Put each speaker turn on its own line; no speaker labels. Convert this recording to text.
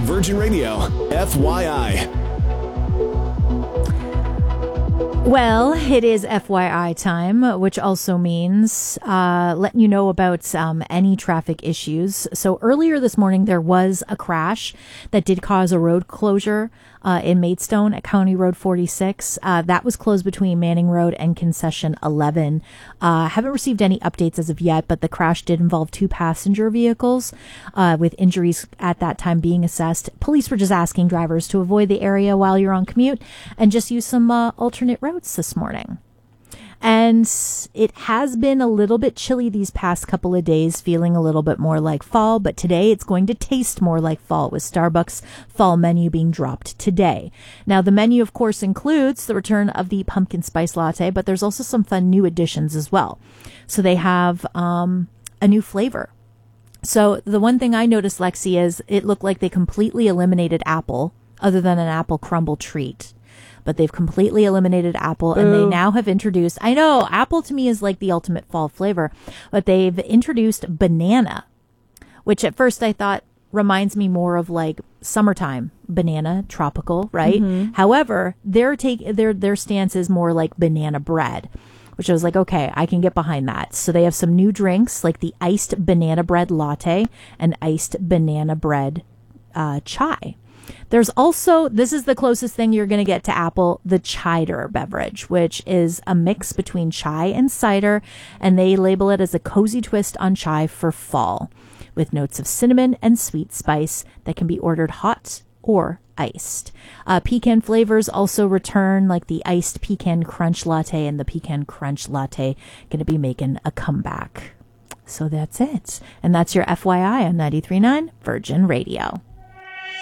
Virgin Radio, FYI.
Well, it is FYI time, which also means letting you know about any traffic issues. So earlier this morning, there was a crash that did cause a road closure in Maidstone at County Road 46. That was closed between Manning Road and Concession 11. Haven't received any updates as of yet, but the crash did involve 2 passenger vehicles with injuries at that time being assessed. Police were just asking drivers to avoid the area while you're on commute and just use some alternate roads this morning. And it has been a little bit chilly these past couple of days, feeling a little bit more like fall, but today it's going to taste more like fall with Starbucks fall menu being dropped today. Now, the menu, of course, includes the return of the pumpkin spice latte, but there's also some fun new additions as well. So they have a new flavor. So the one thing I noticed, Lexi, is it looked like they completely eliminated apple, other than an apple crumble treat. But they've completely eliminated apple, and they now have introduced, I know, apple to me is like the ultimate fall flavor, but they've introduced banana, which at first I thought reminds me more of like summertime banana, tropical, right? Mm-hmm. However, their stance is more like banana bread, which I was like, okay, I can get behind that. So they have some new drinks like the iced banana bread latte and iced banana bread chai. There's also, this is the closest thing you're going to get to apple, the cider beverage, which is a mix between chai and cider, and they label it as a cozy twist on chai for fall, with notes of cinnamon and sweet spice that can be ordered hot or iced. Pecan flavors also return, like the iced pecan crunch latte and the pecan crunch latte going to be making a comeback. So that's it. And that's your FYI on 93.9 Virgin Radio.